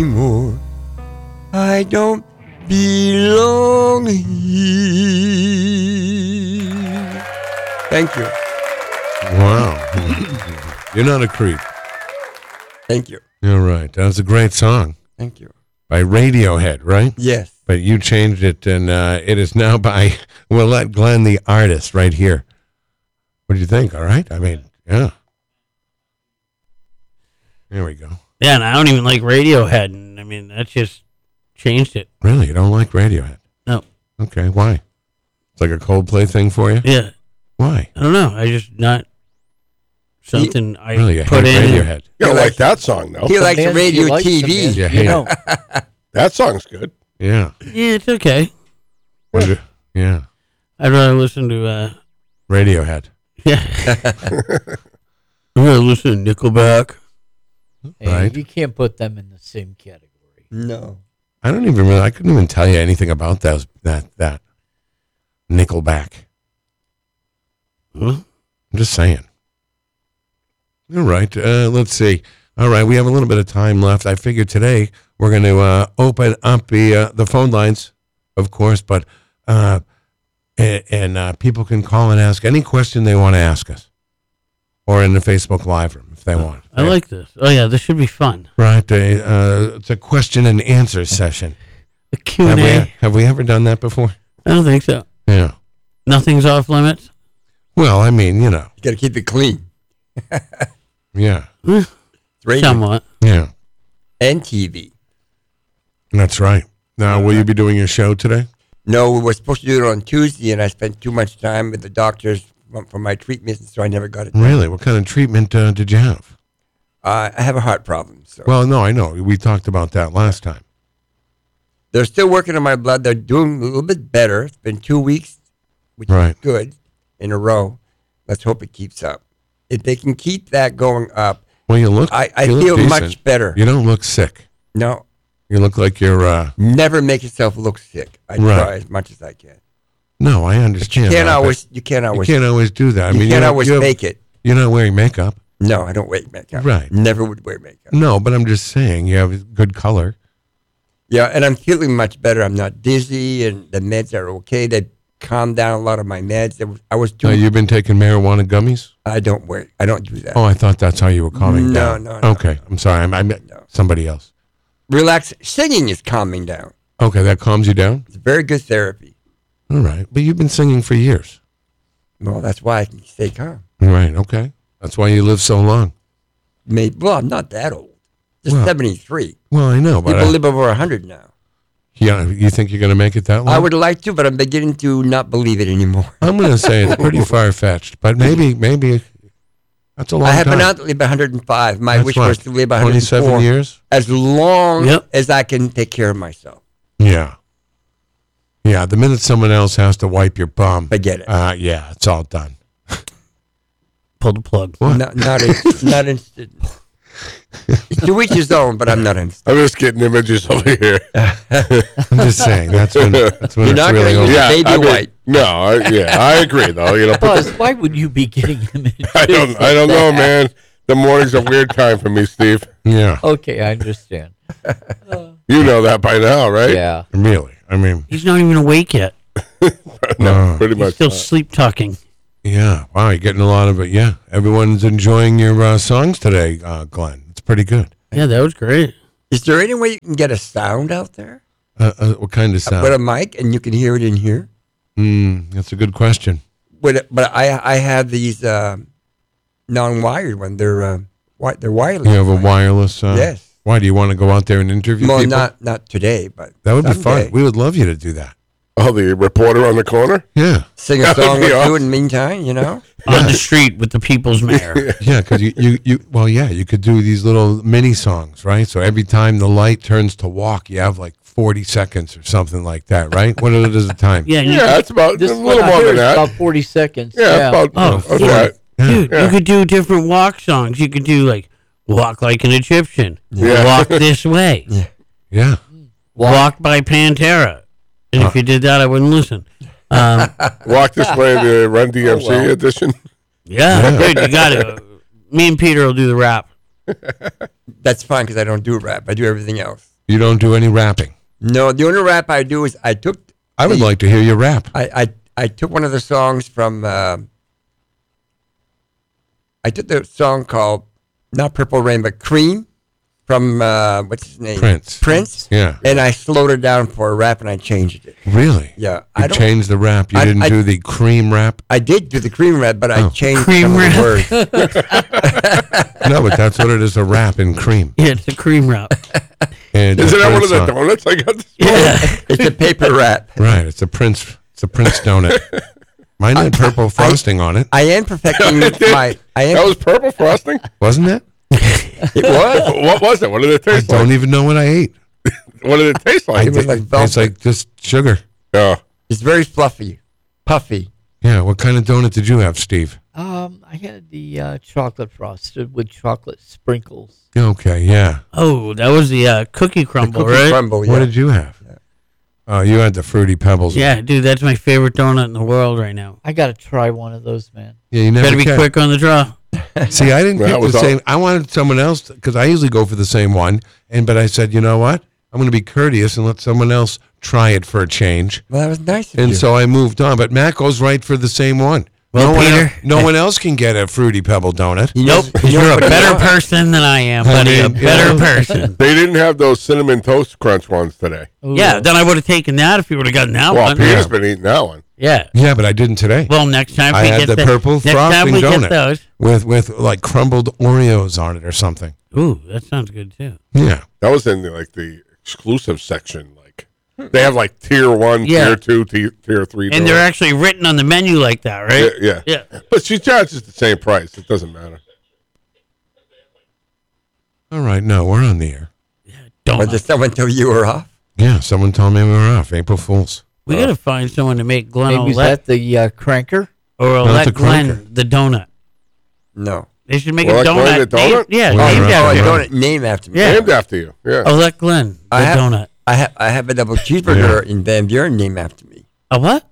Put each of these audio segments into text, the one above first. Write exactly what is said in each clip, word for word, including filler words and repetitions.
anymore. I don't belong here. Thank you. Wow. You're not a creep. Thank you. You're right. That was a great song. Thank you. By Radiohead, right? Yes. But you changed it, and uh, it is now by Willette Glenn, the artist, right here. What do you think? All right? I mean, yeah. There we go. Yeah, and I don't even like Radiohead, and I mean, that just changed it. Really? You don't like Radiohead? No. Okay, why? It's like a Coldplay thing for you? Yeah. Why? I don't know. I just not something I Really, you put hate in. Radiohead. You don't He like likes- that song, though. He likes bands radio you like, T some V. bands Yeah, you hate don't. That song's good. Yeah. Yeah, it's okay. Wonder- Yeah. I'd rather listen to, uh, Radiohead. yeah. I'm going to listen to Nickelback. Hey, Right. You can't put them in the same category. No. I don't even really, I couldn't even tell you anything about those, that, that Nickelback. Huh? I'm just saying. All right. Uh, let's see. All right. We have a little bit of time left. I figured today we're going to uh, open up the uh, the phone lines, of course, but uh, and, and uh, people can call and ask any question they want to ask us, or in the Facebook Live room if they want. I like this. Oh, yeah, this should be fun. Right. Uh, uh, it's a question and answer session. The Q Have and A. we, have we ever done that before? I don't think so. Yeah. Nothing's off limits. Well, I mean, you know. You got to keep it clean. Yeah. Eh, It's radio somewhat. Yeah. and T V. That's right. Now, will you be doing your show today? No, we were supposed to do it on Tuesday, and I spent too much time with the doctors for- for my treatment, so I never got it done. Really? What kind of treatment uh, did you have? Uh, I have a heart problem, so Well, no, I know. We talked about that last time. they're still working on my blood. They're doing a little bit better. It's been two weeks, which Right. is good, in a row. Let's hope it keeps up. If they can keep that going up, Well, you look. I, I you look feel decent. much better. You don't look sick. No, You look like you're. Uh, never make yourself look sick. I Right. try as much as I can. no, I But you understand. can't that, always. You can't but always. You can't always do that. I you mean, can't you're, always you're, fake it. You're not wearing makeup. No, I don't wear makeup. Right. Never would wear makeup. No, but I'm just saying you have good color. Yeah, and I'm feeling much better. I'm not dizzy, and the meds are okay. They calmed down a lot of my meds. There was- I was too. Uh, you've been taking marijuana gummies? I don't wear. I don't do that. Oh, I thought that's how you were calming No, down. no, no. Okay, I'm sorry. I, I meant No. somebody else. Relax. Singing is calming down. Okay, that calms you down? It's very good therapy. All right. But you've been singing for years. Well, that's why I can stay calm. Right, okay. That's why you live so long. Maybe, well, I'm not that old. Just Well, seventy-three. Well, I know, but People I, live over one hundred now. yeah, you think you're going to make it that long? I would like to, but I'm beginning to not believe it anymore. I'm going to say it's pretty far-fetched, but maybe, maybe that's a long I have time. been out to live one hundred five. My That's wish what, was to live one hundred twenty-seven four. years? As long Yep. as I can take care of myself. Yeah. Yeah, the minute someone else has to wipe your bum, Forget it. uh, yeah, it's all done. Pull the plug. What? Not, not, in, not interested. To each his own, but I'm not interested. I'm just getting images over here. I'm just saying, that's when, that's when You're it's not really gonna over. use yeah, baby I mean, white. No, I, yeah, I agree though. You know, put Buzz, the- why would you be getting him in? I don't, I don't know, man. The morning's a weird time for me, Steve. Yeah, Okay, I understand. You know that by now, right? Yeah. really. I mean, He's not even awake yet. No, Uh, pretty He's much. still not. sleep talking. yeah. Wow, you're getting a lot of it. Yeah, everyone's enjoying your uh, songs today, uh, Glenn. It's pretty good. Yeah, that was great. Is there any way you can get a sound out there Uh, uh, what kind of sound? with a mic and you can hear it in here? Mm, that's a good question. But, but I I have these uh, non-wired ones. They're uh, wi- they're wireless. You have a wireless. Uh, Yes. Why do you want to go out there and interview Well, people? not not today, but that would be someday. fun. We would love you to do that. Oh, the reporter on the corner? Yeah, Sing a That would song be or two awesome. in the meantime, you know. On the street with the people's mayor. yeah. Because you, you, you, well, yeah, you could do these little mini songs, right? So every time the light turns to walk, you have like forty seconds or something like that, right? What is the time? Yeah, and you Yeah, could- it's about This a is little what I more hear than is that. about forty seconds. Yeah, about, Oh, that's yeah. right. dude, Yeah. you could do different walk songs. You could do like Walk Like an Egyptian, Yeah. Walk This Way, Yeah. Walk by Pantera. And if you did that, I wouldn't listen. Um, Walk this way, the Run D M C Oh, well. edition. yeah, dude, you got it. Me and Peter will do the rap. That's fine because I don't do rap. I do everything else. You don't do any rapping. No, the only rap I do is I took I would the- like to hear you rap. I, I I took one of the songs from. Uh, I took the song called not Purple Rain but Cream from uh, what's his name Prince. Prince. Yeah. And I slowed it down for a rap and I changed it. Really? Yeah, You I don't. changed the rap. You I- didn't I- do the cream rap. I did do the cream rap, but I Oh. changed Cream some rap. of the words. No, but that's what it is, a rap in cream. Yeah, it's a cream wrap. And Isn't a that one of Prince the song. donuts I got this Yeah. It's a paper wrap. Right, it's a Prince. It's a Prince donut. Mine had purple frosting on it, I am perfecting my. I am. That was purple frosting? wasn't it? it was. What was it? What did it I taste like? don't even know what I ate. What did it taste like? It was like It's velvet. like just sugar. Yeah. It's very fluffy, puffy. Yeah. What kind of donut did you have, Steve? Um, I had the uh, chocolate frosted with chocolate sprinkles. Okay. Yeah. Oh, that was the uh, cookie crumble, Cookie right? crumble. Yeah. What did you have? Oh, you had the fruity pebbles. Yeah, dude, that's my favorite donut in the world right now. I got to try one of those, man. Yeah. You never Better be can. quick on the draw. See, I didn't That pick the was all- same. I wanted someone else because I usually go for the same one. And but I said, you know what? I'm going to be courteous and let someone else try it for a change. Well, that was nice of And you. so I moved on. But Matt goes right for the same one. Well, no one, Peter- no one else can get a fruity pebble donut. You know- Nope, you know you're a what it better was? person than I am, I buddy. a mean, better yeah. person. They didn't have those cinnamon toast crunch ones today. Ooh. Yeah, then I would have taken that if you would have gotten that Well, one. Peter's been eating that one. Yeah. Yeah, but I didn't today. Well, next time I we had get the the, purple next time frosting we donut get those. with with like crumbled Oreos on it or something. Ooh, that sounds good too. Yeah. That was in the, like the exclusive section. Like they have like tier one, Yeah. tier two, tier, tier three. And they're donuts. actually written on the menu like that, yeah, right? yeah, Yeah. But she charges the same price. It doesn't matter. All right. No, we're on the air. Don't. But did someone tell you were off? Yeah. Someone told me we were off. April Fools. We got to find someone to make Glenn Maybe is Olet that the uh, cranker? or No, that's Olet a Glenn cracker. the donut. No. They should make Olet a Glenn donut. the donut? Named, yeah, Well, named right, Oh, after you him. right. don't name after me. Yeah. Named after you. Yeah. Olet Glenn the I have, donut. I have I have a double cheeseburger in Van Buren named after me. A what?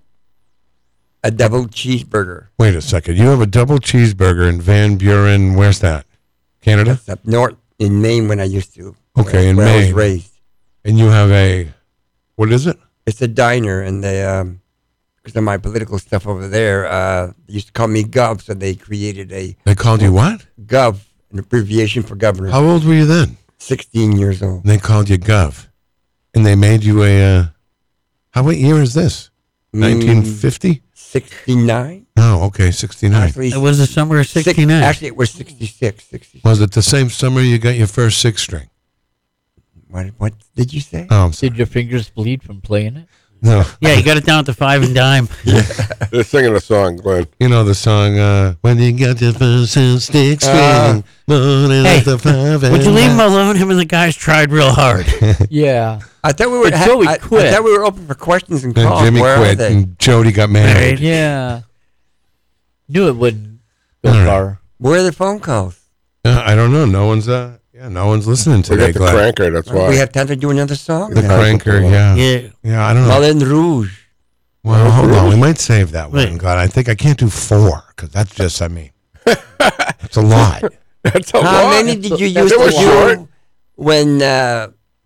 A double cheeseburger. Wait a second. You have a double cheeseburger in Van Buren. Where's that? Canada. It's up north in Maine when I used to. Okay, in where I Maine. was raised. And you have a, what is it? It's a diner, and they um, because of my political stuff over there, uh, they used to call me Gov, so they created a They called you what? Gov, an abbreviation for governor. How old were you then? Sixteen years old. And they called you Gov. And they made you a, uh, how, what year is this? nineteen fifty? Sixty-nine. Oh, okay, sixty-nine. Actually, It was the summer of six- sixty-nine. Actually, it was sixty-six. sixty-six. Was it the same summer you got your first six string? What, what did you say? Oh, I'm sorry. Did your fingers bleed from playing it? No. Yeah, you got it down at the five and dime. They're singing a song, Glenn. You know the song, uh, When You Got Your First Six String, Uh, morning Hey, at the five Would you and leave him nine. alone? Him and the guys tried real hard. Yeah. I thought we were. But Joey I, I quit. thought we were open for questions and And calls. Jimmy Where are quit, they? and Jody got married. Right. Yeah. Knew it wouldn't go All right. far. Where are the phone calls? Uh, I don't know. No one's, uh, yeah, no one's listening We today, got the Glenn. cranker. That's why. We have time to do another song. The now. cranker, yeah. Yeah. Yeah, I don't know. Moulin Rouge. Well, hold on. We might save that one, Wait. Glenn. I think I can't do four because that's just, I mean, it's a lot. That's a How lot. many did you That use to was do short. when uh,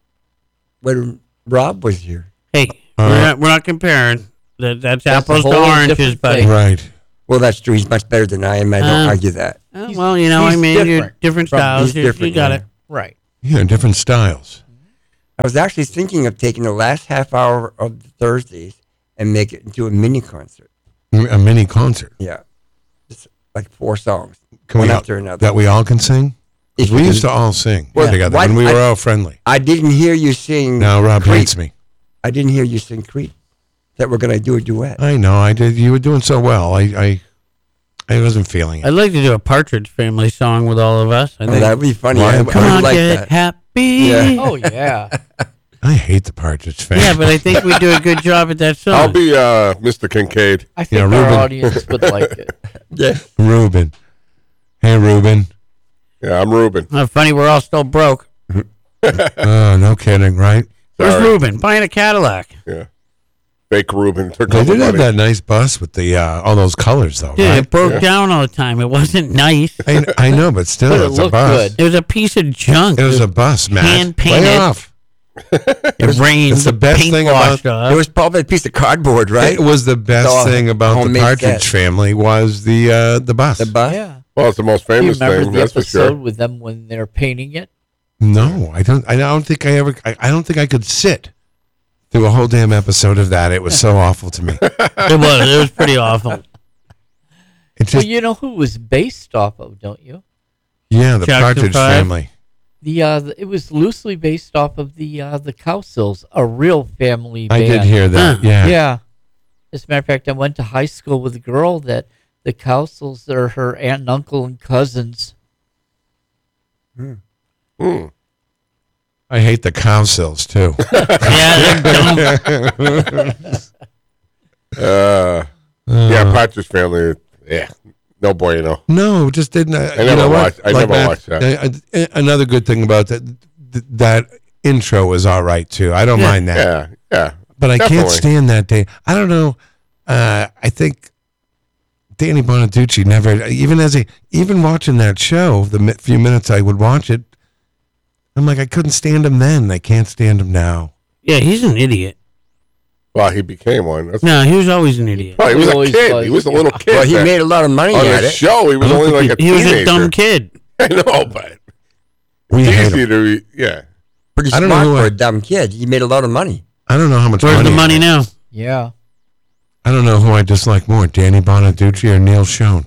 when Rob was here? Hey, Uh, we're, not, we're not comparing. That, that's, That's a apples to whole oranges, different buddy. thing. Right. Well, that's true. He's much better than I am. I don't Um, argue that. Uh, He's- well, you know, I he's mean, you're different different from- styles. He's You, different, you got yeah. it. Right. Yeah, different styles. I was actually thinking of taking the last half hour of the Thursdays and make it into a mini concert. A mini concert. Yeah, just like four songs, Can one we all- after another. That we all can sing? 'Cause If we you used can- to all sing Well, together why- when we I- were all friendly. I didn't hear you sing. Now Rob Creep. hates me. I didn't hear you sing Creep. That we're gonna do a duet. I know. I did. You were doing so well. I, I, I wasn't feeling it. I'd like to do a Partridge Family song with all of us. I Oh, think. that'd be funny. Why- I, I Come would on, like get that. happy. Yeah. Oh, yeah. I hate the Partridge Family. Yeah, but I think we do a good job at that song. I'll be uh, Mister Kincaid. I think Yeah, our Ruben. audience would like it. Yeah. Ruben. Hey, Ruben. Yeah, I'm Ruben. Uh, funny, we're all still broke. Oh, no kidding, right? Where's Sorry. Ruben? Buying a Cadillac. Yeah. Fake Ruben. Took They all the did have money. that nice bus with the uh, all those colors, though, Dude, right? it broke Yeah. down all the time. It wasn't nice. I, I know, but still, But it it's a looked bus. good. It was a piece of junk. It was a bus, Matt. Hand Play painted. off. It rains. it's the best paint thing washed about- off. It was probably a piece of cardboard, right? It was the best So, thing about the homemade Partridge set. Family was the uh, the bus. the bus. Yeah. Well, it's the most Do you famous remember thing, the that's for episode sure. with them when they're painting it? No, I don't. I don't think I ever. I, I don't think I could sit through a whole damn episode of that. It was so awful to me. It was. It was pretty awful. It Well, just you know who it was based off of, don't you? yeah, the Jackson Partridge Five? Family. The uh, the- it was loosely based off of the uh, the Cowsills, a real family I band. did hear that. Huh. Yeah. Yeah. As a matter of fact, I went to high school with a girl that the Cowsills are her aunt and uncle and cousins. Hmm. I hate the Cowsills too. Yeah, they're dumb. Uh, yeah, Partridge Family. Yeah, no bueno. No, just didn't. Uh, I you never know what? watched- I never that- watched that. uh, uh, another good thing about that, th- that intro was all right too. I don't Yeah. mind that. Yeah, yeah. But I can't Definitely. stand that day. I don't know. Uh, I think Danny Bonaducci never, even as a, even watching that show, the mi- few minutes I would watch it, I'm like, I couldn't stand him then. I can't stand him now. Yeah, he's an idiot. Well, he became one. That's, No, he was always an idiot. oh, he was He a always kid. was. He was a little kid. Well, he that- made a lot of money on at the it. show. He was only like a he was teenager. a dumb kid. I know, but We it's hate easy him. to, yeah. Pretty I don't smart know who for I- a dumb kid. He made a lot of money. I don't know how much Where's money. the money he had. now? Yeah. I don't know who I dislike more, Danny Bonaducci or Neil Schon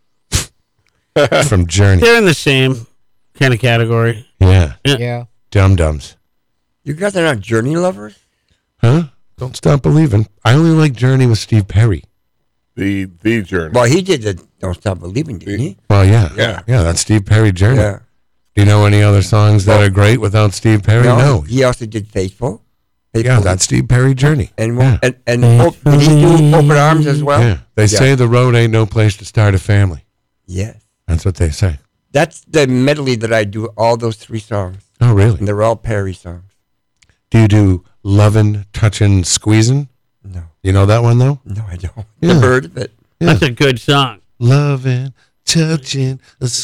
from Journey. They're in the same kind of category. Yeah, Yeah. Yeah. Dum Dums. You guys are not Journey lovers? Huh? Don't stop believing. I only like Journey with Steve Perry. The the journey. Well, he did the Don't Stop Believing, didn't he? Well, yeah, Yeah. yeah. That's Steve Perry Journey. Yeah. Do you know any other songs that Well, are great without Steve Perry? No. He also did Faithful. Yeah, Faithful. that's Steve Perry Journey. And yeah. and, and op- did he do Open Arms as well? yeah. They say the road ain't no place to start a family. Yes. That's what they say. That's the medley that I do, all those three songs. Oh, really? And they're all Perry songs. Do you do lovin', touchin', squeezin'? No. You know that one though? No, I don't. Yeah. Never heard of it. Yeah. That's a good song. Loving, touching,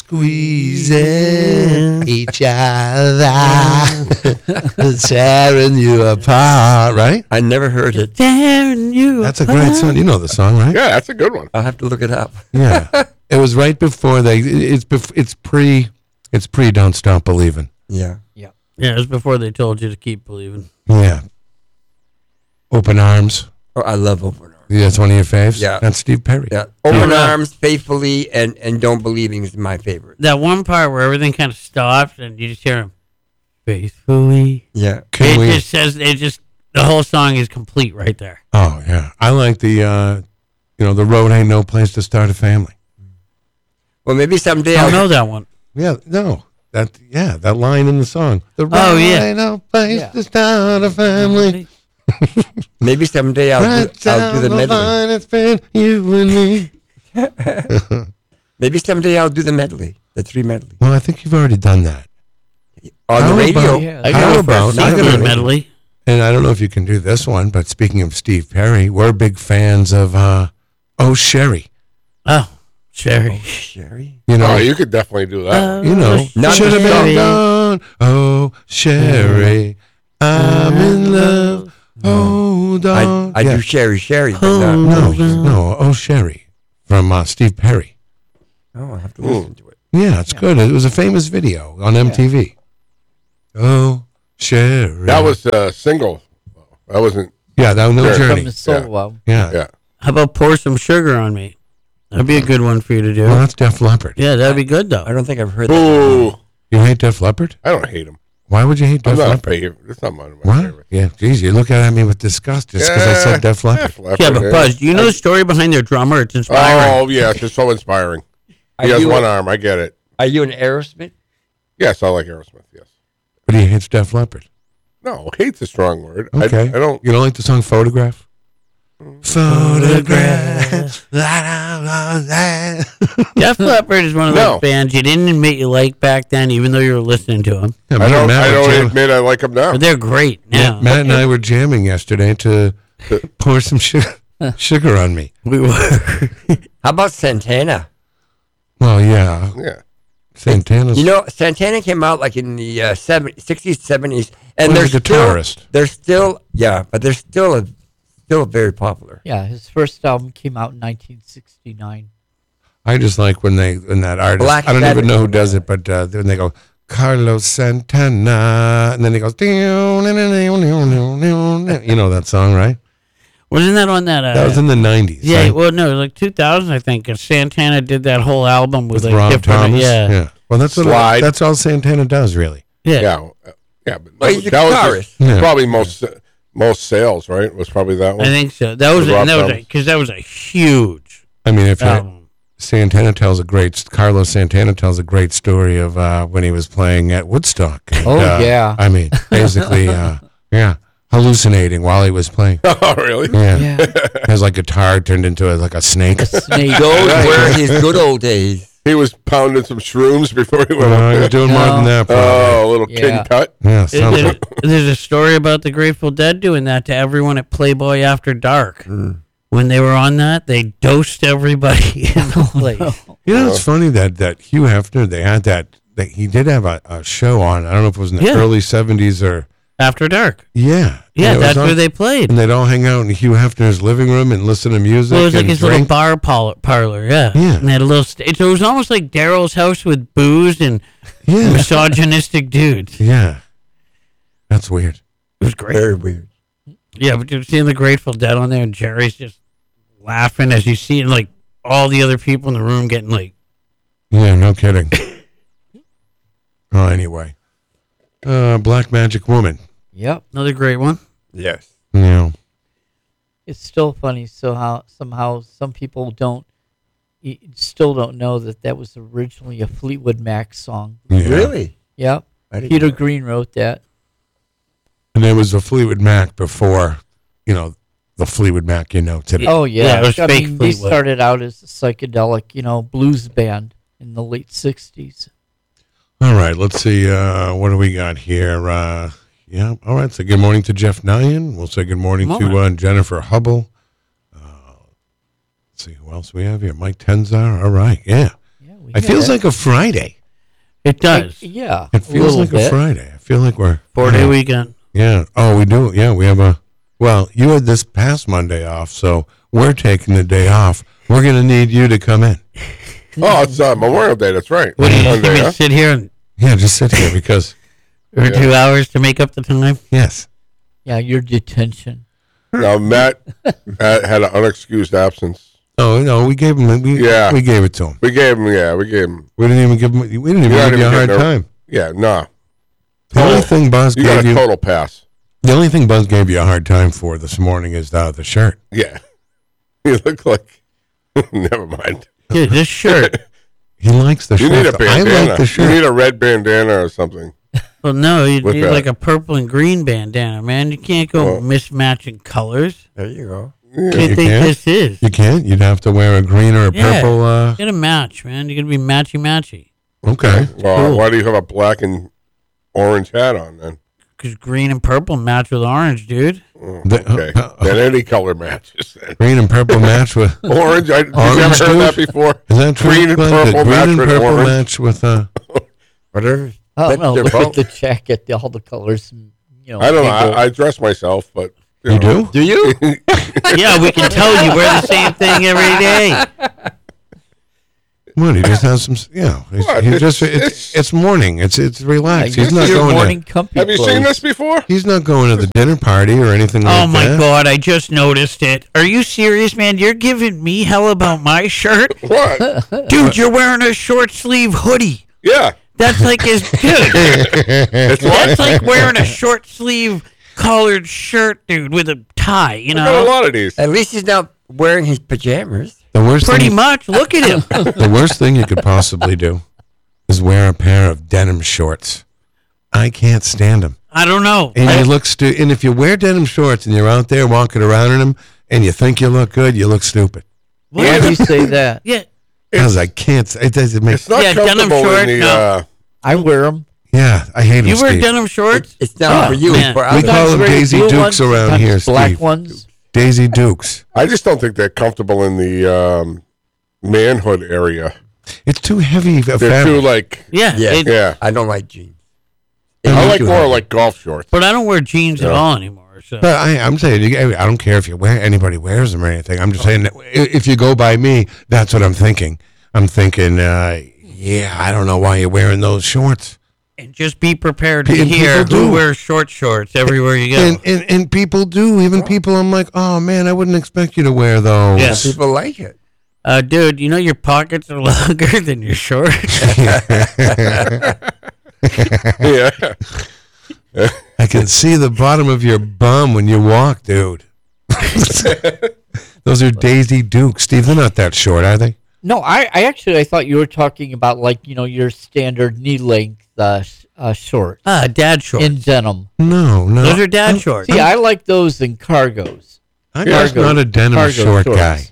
squeezing each other, tearing you apart. Right? I never heard it. Tearing you That's a great song. You know the song, right? Yeah, that's a good one. I'll have to look it up. Yeah. It was right before they. It's bef- it's pre. It's pre. Don't Stop Believing. Yeah. Yeah, it was before they told you to keep believing. Yeah. Open Arms. Oh, I love Open Arms. Yeah, that's one of your faves. Yeah. That's Steve Perry. Yeah. Open Yeah. Arms, Faithfully, and, and Don't Believing is my favorite. That one part where everything kind of stops and you just hear him faithfully. Yeah. Can it we? just says it just the whole song is complete right there. Oh yeah. I like the. Uh, you know, the road ain't no place to start a family. Well, maybe someday I I'll don't know that one. Yeah. No. That. Yeah. That line in the song. The road Oh, yeah. ain't no place Yeah. to start a family. maybe someday I'll Right do, I'll do the down medley. line, it's been you and me. Maybe someday I'll do the medley, the three medley Well, I think you've already done that. on How the radio. about- Yeah. I How got a about- first I got single a- medley. And I don't know if you can do this one, but speaking of Steve Perry, we're big fans of uh, Oh Sherry. Oh, Sherry. Sherry. You know, Oh, you could definitely do that. you know, Not should have Sherry. been gone. Oh Sherry, I'm in love. Hold I, on. I Yeah. do Sherry, Sherry, but Oh. not. No, no, Oh Sherry from uh, Steve Perry. Oh, I have to Ooh. listen to it. Yeah, it's good. It was a famous video on M T V. Oh Sherry. That was a single. That wasn't. yeah, that was no Sure. From journey. the solo album. Yeah. Yeah. How about pour some sugar on me? That'd be a good one for you to do. Well, that's Def Leppard. Yeah, that'd be good though. I don't think I've heard that. Ooh, You hate Def Leppard? I don't hate him. Why would you hate I'm Def not a Leppard? favorite. It's not one of my What? favorites. Yeah, geez, you're looking at me with disgust just because I said Def Leppard. Def Leppard, Yeah, but Buzz, do you know the story behind their drummer? It's inspiring. Oh yeah, it's just so inspiring. Are He has you, one arm. I get it. are you an Aerosmith? Yes, I like Aerosmith. Yes. But he hates Def Leppard. No, hate's a strong word. I- Okay. I, don't. You don't like the song Photograph? Photograph. Def Leppard is one of those No. bands you didn't admit you liked back then, even though you were listening to them. Yeah, me I and don't. Matt I were don't jam- admit I like him now. But they're great now. Matt and I were jamming yesterday to pour some sugar, sugar on me. We were. How about Santana? Well, yeah. Yeah. Santana's. You know, Santana came out like in the uh, seventies, sixties, seventies, And Well, they're he's a still, guitarist. they're still, yeah, but they're still a, still very popular. Yeah, his first album came out in nineteen sixty-nine. I just like when they when that artist. Black I don't even Sabbath. know who does it, but uh, when they go Carlos Santana, and then he goes, you know that song, right? Wasn't that on that? Uh, That was in the nineties. yeah, right? well, no, it was like two thousand, I think. 'Cause Santana did that whole album with, with like Rob different. Thomas. Yeah, Well, that's what Slide. that's all Santana does, really. yeah, Yeah, uh, yeah. But Well, that, he's a that was guitarist. the- Yeah. probably most most sales, right? Was probably that one. I think so. That was With a, Rob that was Thomas. because that was a huge I mean, if you, album. Santana tells a great Carlos Santana tells a great story of uh, when he was playing at Woodstock. And, Oh, uh, yeah. I mean, basically, uh, yeah, hallucinating while he was playing. Oh, really? Yeah, Yeah, his like guitar turned into a, like a snake. Snake. Those were his good old days. He was pounding some shrooms before he went No, up he there. was doing more than that. Probably. Oh, a little Yeah. king cut. yeah, There- something. There's, there's a story about the Grateful Dead doing that to everyone at Playboy After Dark. When they were on that, they dosed everybody in the place. You know, it's funny that that Hugh Hefner they had that, that he did have a, a show on. I don't know if it was in the Yeah. early seventies or After Dark. yeah, Yeah, And it was that's on- where they played. and they'd all hang out in Hugh Hefner's living room and listen to music. Well, it was like and his little drink. bar parlor, parlor yeah. Yeah. And they had a little. St- it was almost like Daryl's house with booze and Yeah, misogynistic dudes. It yeah, that's weird. was great. Very weird. Yeah, but you're seeing the Grateful Dead on there, and Jerry's just laughing as you see like all the other people in the room getting like. Yeah, no kidding. Oh, anyway, uh, Black Magic Woman. Yep. Another great one. Yes. Yeah, It's still funny. So how somehow some people don't, y- still don't know that that was originally a Fleetwood Mac song. yeah. Really? Yep. I didn't Peter know. Green wrote that. And there was a Fleetwood Mac before, you know, the Fleetwood Mac you know today. Oh yeah, Yeah, it was I fake mean, they Fleetwood. started out as a psychedelic, you know, blues band in the late sixties. All right, let's see. Uh, what do we got here? Uh, yeah, all right. So good morning to Jeff Nyan. We'll say good morning Good to morning. uh, Jennifer Hubble. Uh, let's see who else we have here. Mike Tenzar. All right, yeah. Yeah, we It had feels that. like a Friday. It does. yeah, It feels little like a bit. Friday. I feel like we're Four day yeah. weekend. Yeah. Oh, we do. Yeah, we have a. Well, you had this past Monday off, so we're taking the day off. We're going to need you to come in. Oh, it's uh, Memorial Day. That's right. What do you Monday, want me to huh? sit here and, Yeah, just sit here because for two hours to make up the time? yes. Yeah, your detention. Now, Matt had, had an unexcused absence. Oh no, we gave him. We, Yeah. we gave it to him. We gave him, yeah, we gave him. We didn't even give him. We didn't even You're not give you a even hard getting a- time. Yeah, no. The only thing Buzz You got gave a you. total pass. The only thing Buzz gave you a hard time for this morning is uh, the shirt. Yeah. You look like. Never mind. Dude, this shirt. He likes the You shirt. need a I bandana. like the You shirt. need a red bandana or something. Well, no, you With need that. like a purple and green bandana, man. You can't go Well- mismatching colors. There you go. What do you you think can't? this is? You can't. You'd have to wear a green or a Yeah. purple. Uh, You gotta match, man. You gotta be matchy matchy. okay. Well, Cool. why do you have a black and orange hat on then? Because green and purple match with orange, dude. Oh, The- okay. uh, uh, Then any color matches. Then. Green and purple match with. Orange. I, did you Orange, ever heard that dude? before? Is that true? Green and Glenn? The purple green match and with purple orange? match with. Uh, Whatever. I don't That's know. their Look at fault. the jacket, the, all the colors. And, you know, I don't know. people- I, I dress myself, but you know. do? Do you? Yeah, we can tell you wear the same thing every day. What? He just has some. Yeah. He's, What? he It's- just. It's, it's- it's morning. It's it's Yeah, relaxed. your- He's not your going morning to. comfy Have you clothes. seen this before? He's not going to the dinner party or anything like Oh my that. god, I just noticed it. Are you serious, man? You're giving me hell about my shirt? What? Dude, you're wearing a short sleeve hoodie. Yeah. That's like as dude. It's That's what? like wearing a short sleeve collared shirt, dude, with a tie, you I got a know? lot of these. At least he's not wearing his pajamas. The worst Pretty thing. much. Look at him. The worst thing you could possibly do is wear a pair of denim shorts. I can't stand them. I don't know. And I- you look stu- And if you wear denim shorts and you're out there walking around in them and you think you look good, you look stupid. Why do you say that? yeah. Because I can't. It doesn't make. It's not Yeah, denim comfortable short, in the. no. Uh, I wear them. Yeah, I hate them. You wear Steve. denim shorts? It's not Oh, for you. man. It's for We others. call them Sometimes Daisy blue Dukes ones, around sometimes here, black Steve. ones. Daisy Dukes. I just don't think they're comfortable in the um, manhood area. It's too heavy of a They're fabric. too like. Yeah. Yeah. it- Yeah. I don't like jeans. They I need like to more have- like golf shorts. But I don't wear jeans at all anymore. So But I, I'm saying, you- I don't care if you wear anybody wears them or anything. I'm just saying, that i- if you go by me, that's what I'm thinking. I'm thinking, uh, yeah, I don't know why you're wearing those shorts. and just be prepared to And hear people do. who wears short shorts everywhere you go. And, and and people do. Even people, I'm like, oh man, I wouldn't expect you to wear those. Yes. People like it. Uh, dude, you know your pockets are longer than your shorts. Yeah. I can see the bottom of your bum when you walk, dude. Those are Daisy Dukes. Steve, they're not that short, are they? No, I, I actually I thought you were talking about like you know your standard knee length uh, sh- uh, shorts Ah, dad shorts. in denim. No, no. Those are dad shorts. See, I like those in cargos. I'm Yeah. just not a denim Cargo short shorts. guy.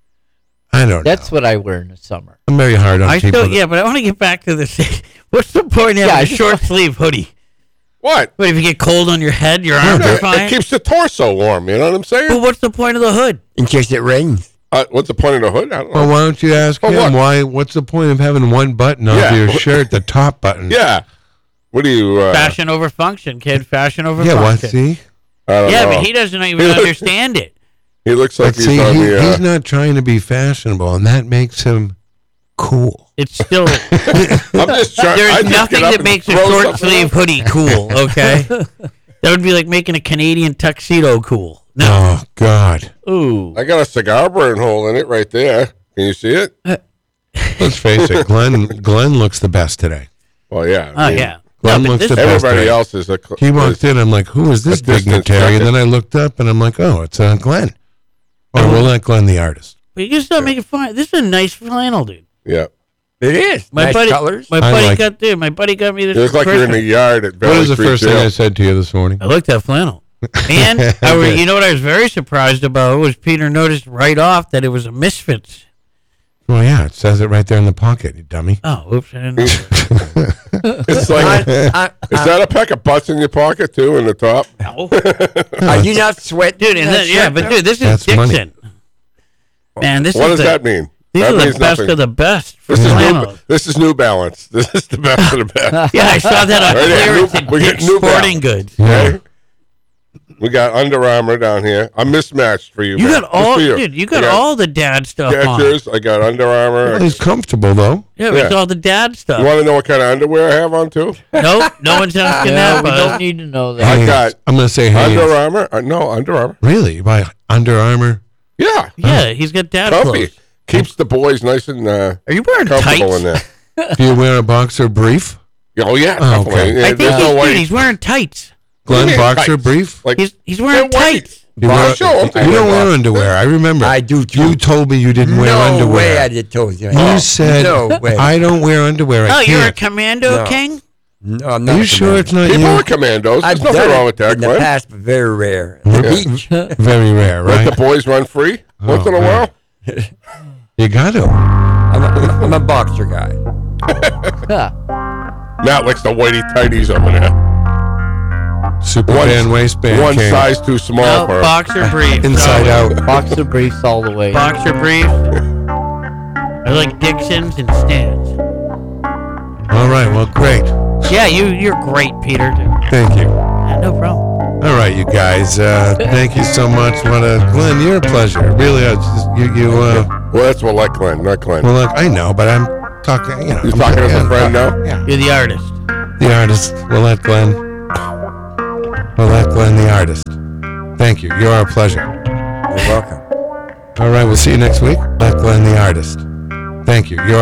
I don't That's know. what I wear in the summer. I'm very hard on I people. still, that- yeah, but I want to get back to this. What's the point of Yeah, I having a just short want- sleeve hoodie? What? What if you get cold on your head, your arms are It fine? keeps the torso warm. You know what I'm But saying? what's the point of the hood? In case it rains. Uh, what's the point of the hood? I don't know. Well, why don't you ask For him what? why? What's the point of having one button on Yeah. your shirt, the top button? Yeah. What do you? Uh, Fashion over function, kid. Fashion over Yeah, what? function. See, I don't Yeah, know. but he doesn't even understand it. He looks like but he's see, on he, the. Uh, he's not trying to be fashionable, and that makes him cool. It's still I'm just trying. I there's just nothing get up that and makes a throw short something sleeve up. hoodie cool. Okay, that would be like making a Canadian tuxedo cool. No, Oh God! Ooh, I got a cigar burn hole in it right there. Can you see it? Let's face it, Glenn. Glenn looks the best today. Well, yeah. oh I mean, yeah. Glenn No, but looks this- the best Everybody today. else is a. cl- He is- walked in. I'm like, who is this A distance dignitary? And second. then I looked up, and I'm like, oh, it's uh, Glenn. Or we'll let Glenn the artist. But you can still make it fine. This is a nice flannel, dude. Yeah. It is. My nice buddy, colors. my I buddy like got dude. My buddy got me this. You look for like you're in the Christmas. yard at What Valley was the Street first thing Jail. I said to you this morning? I looked at flannel, and I was, you know what I was very surprised about was Peter noticed right off that it was a Misfits. Well, yeah, it says it right there in the pocket, you dummy. Oh, oops! I didn't know that. It's like, I, is I, that a peck of butts in your pocket too, in the top? No. are you not sweating? Dude, and that that, yeah, shirt, but though? dude, this is That's money. Dixon. Man, this What is does the, that mean? These that are the means best nothing. of the best for This is, flannel. new, this is New Balance. This is the best of the best. Yeah, I saw that on Right there, clearance new- at we get Dick's New Sporting Balance. Goods. Yeah. We got Under Armour down here. I'm mismatched for you. You man. got Just all, for you. dude. You I got, all the dad stuff on. Skechers. I got Under Armour. Well, he's comfortable, though. Yeah, it's Yeah. all the dad stuff. You want to know what kind of underwear I have on too? Nope, no one's asking yeah, that. we Bud. don't need to know that. I Hanes. got I'm going to say Hanes. Under Armour. Uh, no, Under Armour. Really? You buy Under Armour? Yeah, Yeah, he's got dad comfy. clothes. Keeps the boys nice and uh, Are you wearing comfortable tights? in there. Do you wear a boxer brief? Oh yeah, Oh, definitely. okay. Yeah, I think there's he's, no dude, way. he's wearing tights. Glenn Yeah, boxer tights. brief? Like He's he's wearing they're white. tights. You, wear, Show 'em to you me. don't wear underwear. I remember. I do too. You told me you didn't wear no underwear. way I did told you. You said, no way. I don't wear underwear. I Oh, you're a can't. commando No. king? no, I'm not. Are you a sure it's not commander. People you? are commandos. I've There's nothing done wrong it with that, in the Glenn. past, but very rare. The beach. Very rare, Let right? the boys run free once Oh, in a man. while. You got to. I'm a, I'm a- I'm a boxer guy. Huh. Matt likes the whitey tighties over there. Superman waistband One king. size too small No, for her. boxer briefs. Inside No. out. Boxer briefs all the way. Boxer briefs. I like Dixons and Stans. All right. Well, great. Yeah, you you're great, Peter. Thank you. Yeah, no problem. All right, you guys. Uh, thank you so much. What a Glenn, you're a pleasure. Really, it's just, you. You. Uh, Well, that's what like Glenn, not Glenn. well, look, I know, but I'm talking. You know, You're I'm talking as a yeah, friend now? Yeah. You're the artist. The artist. We'll let Glenn. We'll let Glenn the artist. Thank you. You're our pleasure. You're welcome. All right. We'll see you next week. Let Glenn the artist. Thank you. You're